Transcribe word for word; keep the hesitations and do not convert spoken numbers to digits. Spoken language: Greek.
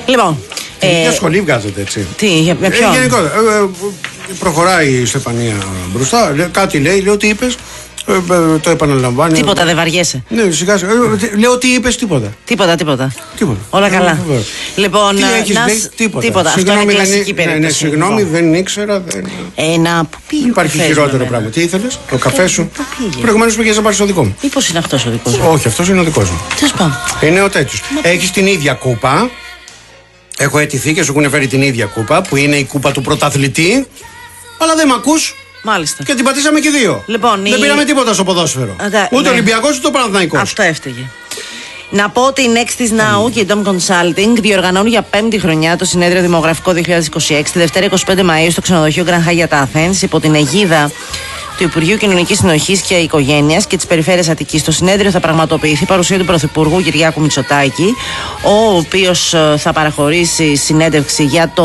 Λοιπόν. Μια σχολή βγάζετε έτσι. Τι, για ποιον? Ε, γενικότερα. Ε, ε, προχωράει η Στεφανία μπροστά. Κάτι λέει, λέω τι είπες. Ε, ε, το επαναλαμβάνει. Τίποτα, δεν βαριέσαι. Ναι, σιγά σιγά. Ε, λέω τι είπες, τίποτα. Τίποτα, τίποτα. Τίποτα. Όλα καλά. Ε, λοιπόν, τι έχεις να... λέει, τίποτα. τίποτα. Αυτό είναι κλασική περίπτωση. Ναι, ναι, συγγνώμη, δεν ήξερα. Δεν... Ε, να, πού πήγε. Υπάρχει χειρότερο πράγμα. Τι ήθελες, το καφέ σου. Προηγουμένως πήγες να πάρεις το δικό μου. Μήπως είναι αυτός ο δικός μου. Όχι, αυτός είναι ο δικός μου. Τέλος πάντων. Είναι ο τέτοιος. Έχεις την ίδια κούπα. Έχω αιτηθεί και σου έχουν φέρει την ίδια κούπα που είναι η κούπα του πρωταθλητή. Αλλά δεν μ' ακούς. Μάλιστα. Και την πατήσαμε και δύο. Λοιπόν, δεν η... πήραμε τίποτα στο ποδόσφαιρο. Α, ούτε ναι. Ολυμπιακός ούτε Παναθηναϊκός. Αυτό έφταιγε. Να πω ότι η Next is Now mm. και η Dom Consulting διοργανώνουν για πέμπτη χρονιά το συνέδριο δημογραφικό δύο χιλιάδες είκοσι έξι τη Δευτέρα είκοσι πέντε Μαΐου στο ξενοδοχείο Grand Hyatt Athens υπό την αιγίδα του Υπουργείου Κοινωνικής Συνοχής και Οικογένειας και της Περιφέρειας Αττικής. Το συνέδριο θα πραγματοποιηθεί παρουσία του Πρωθυπουργού Κυριάκου Μητσοτάκη, ο οποίος θα παραχωρήσει συνέντευξη για το